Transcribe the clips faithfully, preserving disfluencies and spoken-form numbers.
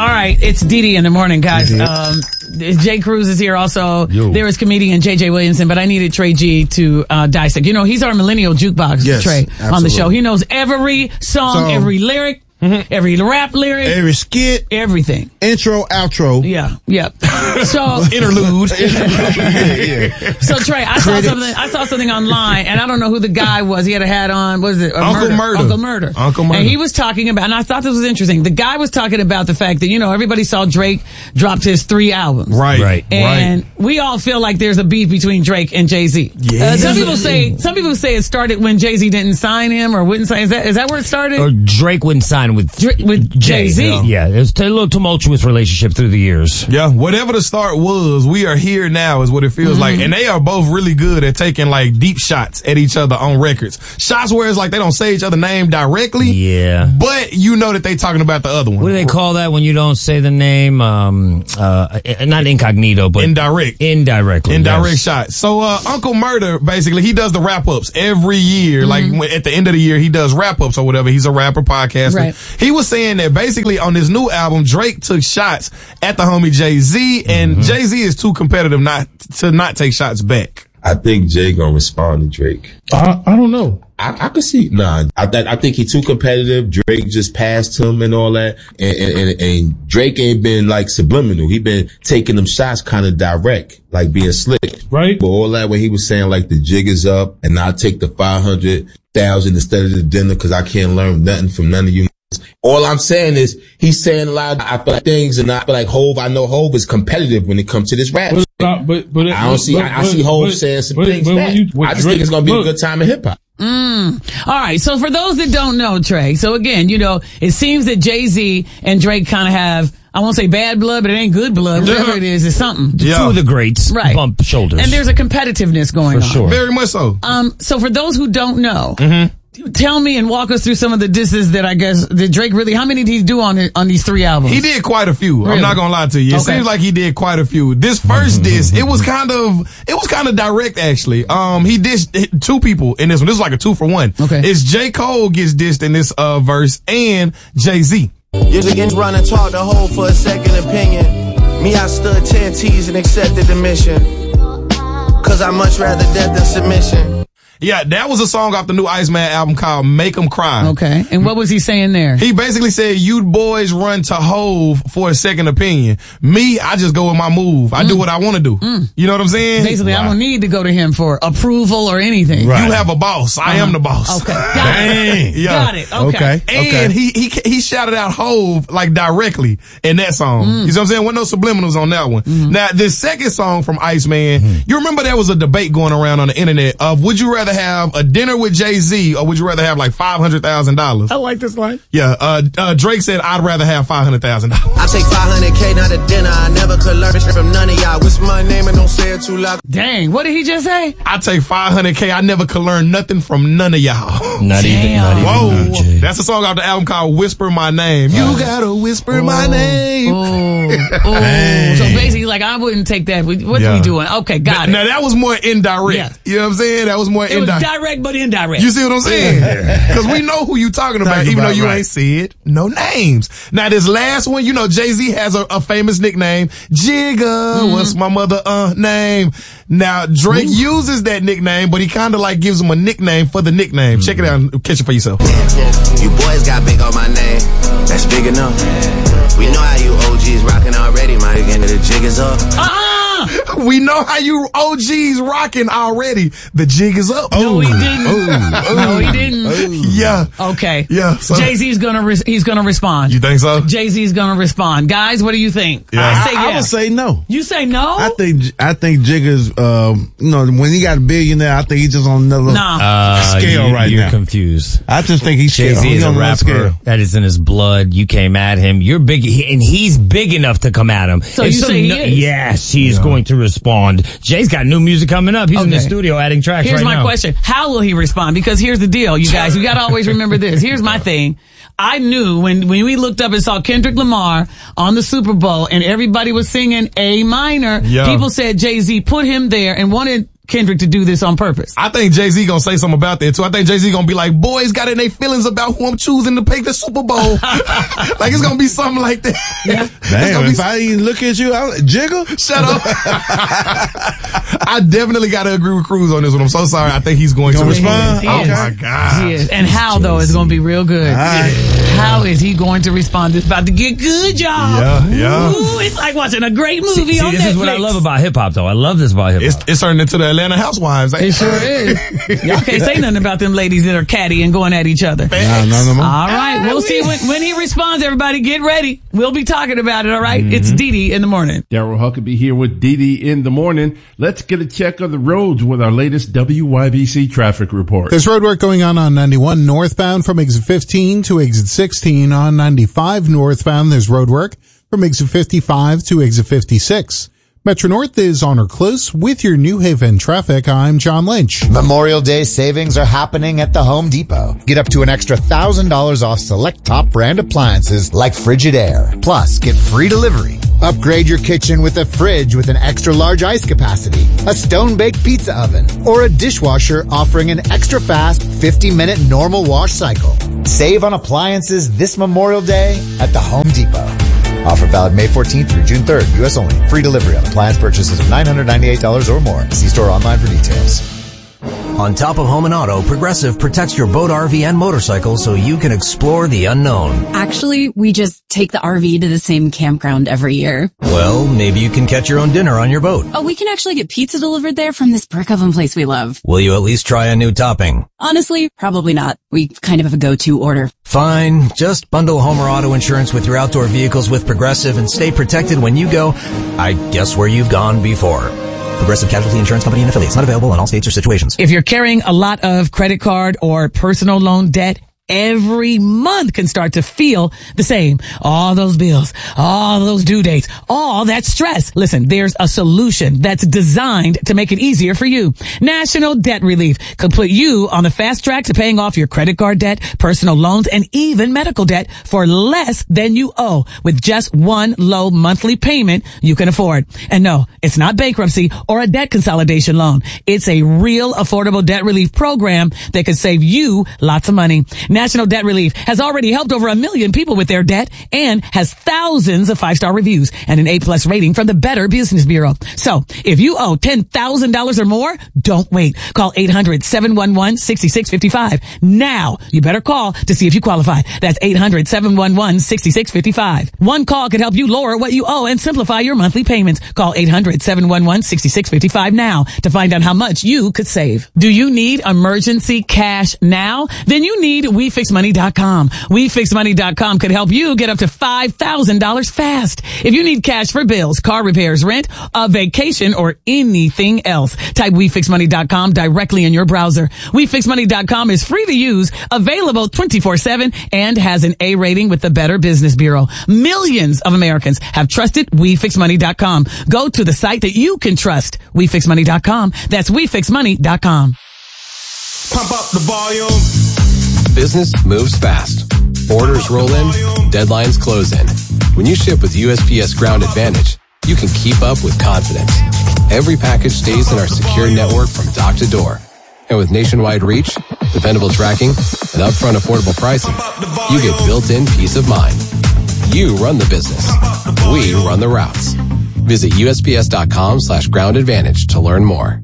All right, it's Dee Dee in the morning, guys. Um, Jay Cruz is here also. Yo. There is comedian J J Williamson, but I needed Trey G to uh, dissect. You know, he's our millennial jukebox, yes, Trey, absolutely. on the show. He knows every song, song. every lyric. Mm-hmm. Every rap lyric. Every skit. Everything. Intro, outro. Yeah, yeah. So interlude. yeah, yeah. So Trey, I saw Credits. something I saw something online and I don't know who the guy was. He had a hat on. What is it? Uncle Murder. Murder. Uncle Murder. Uncle Murder. And he was talking about, and I thought this was interesting. The guy was talking about the fact that, you know, everybody saw Drake dropped his three albums. Right. Right. And right. we all feel like there's a beef between Drake and Jay-Z. Yeah. Uh, some people say some people say it started when Jay-Z didn't sign him or wouldn't sign. Is that is that where it started? Or Drake wouldn't sign with Drake, with Jay-Z. Yeah, yeah, it was a little tumultuous relationship through the years. Yeah, whatever the start was, we are here now is what it feels Mm-hmm. like. And they are both really good at taking like deep shots at each other on records. Shots where it's like they don't say each other's name directly. Yeah. But you know that they talking about the other one. What do they call that when you don't say the name? Um, uh, not incognito, but indirect. Indirectly. Indirect yes. shots. So, uh, Uncle Murder, basically, he does the wrap ups every year. Mm-hmm. Like at the end of the year, he does wrap ups or whatever. He's a rapper, podcaster. Right. He was saying that basically on this new album, Drake took shots at the homie Jay-Z, and mm-hmm. Jay-Z is too competitive not to not take shots back. I think Jay gonna respond to Drake. I, I don't know. I, I could see. Nah, I, th- I think he's too competitive. Drake just passed him and all that. And, and, and, and Drake ain't been like subliminal. He been taking them shots kind of direct, like being slick. Right. But all that when he was saying like the jig is up and I'll take the five hundred thousand instead of the dinner because I can't learn nothing from none of you. All I'm saying is he's saying a lot of I feel like things, and I feel like Hov. I know Hov is competitive when it comes to this rap. But, not, but, but I don't see. but, I, I see Hov saying some but, things. But back. you, I just Drake, think it's gonna be look, a good time in hip hop. Mm. All right. So for those that don't know, Trey. So again, you know, it seems that Jay-Z and Drake kind of have, I won't say bad blood, but it ain't good blood. Whatever it is, it's something. Yeah. Two of the greats right. bump shoulders. And there's a competitiveness going for on. Sure. Very much so. Um. So for those who don't know. Mm-hmm. Tell me and walk us through some of the disses that I guess that Drake really. How many did he do on it, on these three albums? He did quite a few. Really? I'm not gonna lie to you. It okay. seems like he did quite a few. This first diss, it was kind of, it was kind of direct actually. Um, he dissed two people in this one. This was like a two for one. Okay. It's J. Cole gets dissed in this uh verse and Jay-Z. You can run and talk the whole for a second opinion. Me, I stood ten T's and accepted the mission. Cause I much rather death than submission. Yeah, that was a song off the new Iceman album called Make 'Em Cry. Okay. And what was he saying there? He basically said, you boys run to Hov for a second opinion. Me, I just go with my move. I mm. do what I want to do. Mm. You know what I'm saying? Basically, right. I don't need to go to him for approval or anything. Right. You have a boss. I uh-huh. am the boss. Okay. Got it. Yeah. Got it. Okay. okay. And he, he, he shouted out Hov like directly in that song. Mm. You see what I'm saying? Wasn't no subliminals on that one. Mm-hmm. Now, this second song from Iceman, mm. you remember there was a debate going around on the internet of would you rather have a dinner with Jay-Z or would you rather have like five hundred thousand dollars? I like this line. Yeah, uh, uh, Drake said, I'd rather have five hundred thousand dollars. I take five hundred K, not a dinner. I never could learn from none of y'all. What's my name and don't say it too loud. Dang, what did he just say? I take five hundred K, I never could learn nothing from none of y'all. Not Damn. even, not even. Whoa, Jay. that's a song off the album called Whisper My Name. You uh, gotta whisper oh, my name. Oh, oh. So basically, like, I wouldn't take that. What yeah. are we doing? Okay, got now, it. Now, that was more indirect. Yeah. You know what I'm saying? That was more it indirect. was direct, but indirect. You see what I'm saying? Because we know who you talking about, Talking even about, though you right. ain't said no names. Now, this last one, you know, Jay-Z has a, a famous nickname, Jigga. Mm-hmm. What's my mother, uh, name? Now, Drake Ooh. uses that nickname, but he kind of like gives him a nickname for the nickname. Mm-hmm. Check it out and catch it for yourself. You boys got big on my name. That's big enough. We know how you O Gs rocking already. My end of the jig is up. Uh-uh! We know how you O Gs rocking already. The jig is up. No, he didn't. Oh. No, he didn't. Oh. Yeah. Okay. Yeah. So. Jay-Z's gonna re- he's gonna respond. You think so? Jay-Z's gonna respond. Guys, what do you think? Yeah. I say I, yes. I would say no. You say no? I think I think Jigga's, um, you know, when he got a billionaire, I think he's just on another nah. uh, scale you, right you're now. You're confused. I just think he's Jay-Z he's is a on rapper scale. that is in his blood. You came at him. You're big, he, and he's big enough to come at him. So If you some, say he no, is? Yes, he's yeah. going to respond. Jay's got new music coming up. He's okay. in the studio adding tracks Here's right my now. question. How will he respond? Because here's the deal, you guys. You got to always remember this. Here's my thing. I knew when, when we looked up and saw Kendrick Lamar on the Super Bowl and everybody was singing A minor, yeah. people said Jay-Z put him there and wanted Kendrick to do this on purpose. I think Jay-Z gonna say something about that too. I think Jay-Z gonna be like, boys got in their feelings about who I'm choosing to pick the Super Bowl. Like it's gonna be something like that. Yeah. Damn, be if I didn't look at you, I jiggle. Shut up. I definitely gotta agree with Cruz on this one. I'm so sorry. I think he's going to respond. He Oh is. my God. He is. And how though is gonna be real good. Right. How is he going to respond? It's about to get good, y'all. Yeah, yeah. Ooh, it's like watching a great movie See, on this Netflix. is what I love about hip hop, though. I love this about hip hop. It's, it's turning into the Atlanta Housewives. It sure is. Y'all can't say nothing about them ladies that are catty and going at each other. Nah, no, no more. All right, we'll see when, when he responds. Everybody get ready. We'll be talking about it, all right? It's Dee Dee in the morning. Daryl Huckabee here with Dee Dee in the morning. Let's get a check on the roads with our latest W Y B C traffic report. There's road work going on on ninety-one northbound from exit fifteen to exit sixteen. On ninety-five northbound, there's road work from exit fifty-five to exit fifty-six. Metro North is on or close with your New Haven traffic. I'm John Lynch. Memorial Day savings are happening at the Home Depot. Get up to an extra one thousand dollars off select top brand appliances like Frigidaire. Plus, get free delivery. Upgrade your kitchen with a fridge with an extra large ice capacity, a stone-baked pizza oven, or a dishwasher offering an extra fast fifty minute normal wash cycle. Save on appliances this Memorial Day at the Home Depot. Offer valid May fourteenth through June third. U S only. Free delivery on appliance purchases of nine hundred ninety-eight dollars or more. See store online for details. On top of home and auto, Progressive protects your boat, R V, and motorcycle so you can explore the unknown. Actually, we just take the R V to the same campground every year. Well, maybe you can catch your own dinner on your boat. Oh, we can actually get pizza delivered there from this brick oven place we love. Will you at least try a new topping? Honestly, probably not. We kind of have a go-to order. Fine. Just bundle home or auto insurance with your outdoor vehicles with Progressive and stay protected when you go, I guess, where you've gone before. Progressive Casualty Insurance Company and affiliates. Not available in all states or situations. If you're carrying a lot of credit card or personal loan debt, every month can start to feel the same. All those bills, all those due dates, all that stress. Listen, there's a solution that's designed to make it easier for you. National Debt Relief could put you on the fast track to paying off your credit card debt, personal loans, and even medical debt for less than you owe with just one low monthly payment you can afford. And no, it's not bankruptcy or a debt consolidation loan. It's a real affordable debt relief program that could save you lots of money. National Debt Relief has already helped over a million people with their debt and has thousands of five-star reviews and an A-plus rating from the Better Business Bureau. So if you owe ten thousand dollars or more, don't wait. Call eight hundred, seven one one, six six five five. Now, you better call to see if you qualify. That's eight hundred, seven one one, six six five five. One call could help you lower what you owe and simplify your monthly payments. Call eight hundred, seven one one, six six five five now to find out how much you could save. Do you need emergency cash now? Then you need We Fix Money dot com. We Fix Money dot com could help you get up to five thousand dollars fast. If you need cash for bills, car repairs, rent, a vacation, or anything else, type We Fix Money dot com directly in your browser. We Fix Money dot com is free to use, available twenty-four seven, and has an A rating with the Better Business Bureau. Millions of Americans have trusted We Fix Money dot com. Go to the site that you can trust. We Fix Money dot com. That's We Fix Money dot com. Pump up the volume. Business moves fast. Orders roll in, deadlines close in. When you ship with U S P S Ground Advantage, you can keep up with confidence. Every package stays in our secure network from dock to door. And with nationwide reach, dependable tracking, and upfront affordable pricing, you get built-in peace of mind. You run the business. We run the routes. Visit U S P S dot com slash ground advantage to learn more.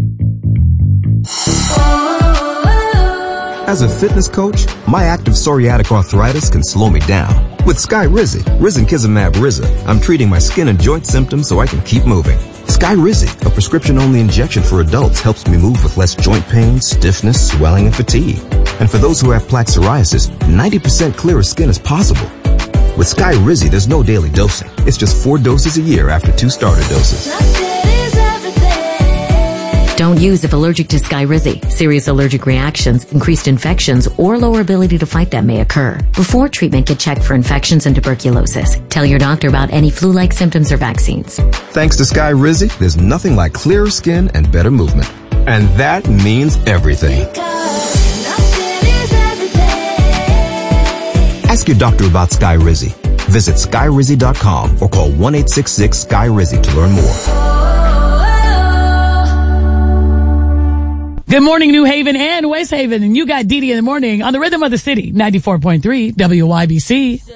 As a fitness coach, my active psoriatic arthritis can slow me down. With Skyrizi, Risankizumab Riza, I'm treating my skin and joint symptoms so I can keep moving. Skyrizi, a prescription-only injection for adults, helps me move with less joint pain, stiffness, swelling, and fatigue. And for those who have plaque psoriasis, ninety percent clearer skin is possible. With Skyrizi, there's no daily dosing. It's just four doses a year after two starter doses. Don't use if allergic to Skyrizi. Serious allergic reactions, increased infections, or lower ability to fight them may occur. Before treatment, get checked for infections and tuberculosis. Tell your doctor about any flu-like symptoms or vaccines. Thanks to Skyrizi, there's nothing like clearer skin and better movement. And that means everything. Ask your doctor about Skyrizi. Visit Skyrizi dot com or call one eight six six, Skyrizi to learn more. Good morning, New Haven and West Haven. And you got Dee Dee in the morning on the Rhythm of the City, ninety-four point three W Y B C.